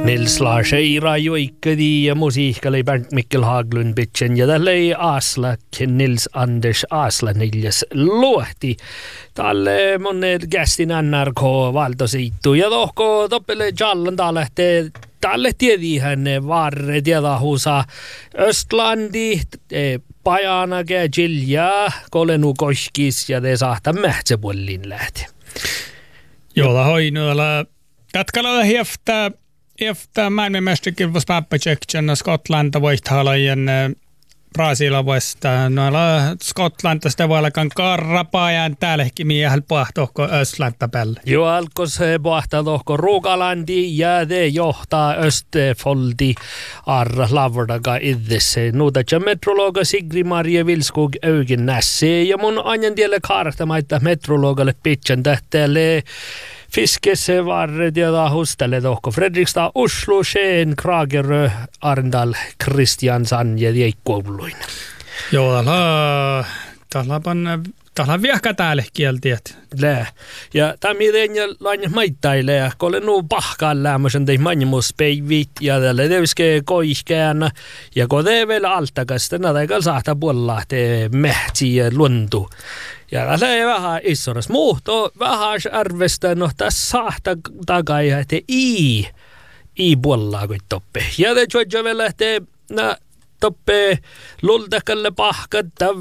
Nils Lars Eira joikkadi ja musiikkali Bernt Mikkel Haglund bitchen ja tälle Aslak Nils Anders Asla niljas luohti. Tälle monet gästin NRK valtosiittu ja tohko toppele jallan lähtee tälle tiedi hänne varre tiedahusa Östlandi pajanake Jilja kolenu koskis ja te saahta mähtsepuolin lähti. Joo, hoinuilla tatkalla efter maailmanmästerskapet pappacheckchen Skotlanda voittalajen Brasilia vastaan. Noilla Skotlantasta voi olla karrapajan täälläkin miehellä pahtohko Östlanda päälle. Joo, alkos pahtohko Ruukalandi ja te johtaa Östfoldi arra lavordaga idesse. Nuutatja metrologa Sigri-Marie Vilskog Eugen Nässe ja mun anjan tielle kartamaita metrologalle pitchan tähtäälle Fiskesse varre tieda hustelle tohko Fredrikstad, Oslo, Skien, Kragerö, Arendal, Kristiansand ja Jeikkouluin. Joo, täällä viehkä täällä kieltiet. Lää. Ja tämä miten ja lain maittaile ja kun olen nuu pahkaan lämmösen tei manjumuspeivit ja tälle tevske koihkeana ja kun te vielä altakasta näitä saata puolella te mähtsi ja luontu. Ja tässä ei vähän issoras. Muhto vähän arvesta, no tässä saahta takaa, että ei puolella kuin toppe. Ja te joidja vielä lähtee toppe luldakalle pahkatta